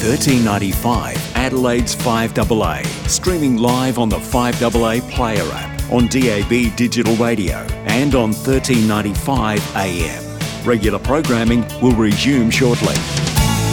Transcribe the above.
1395 Adelaide's 5AA, streaming live on the 5AA Player app, on DAB digital radio and on 1395 AM. Regular programming will resume shortly.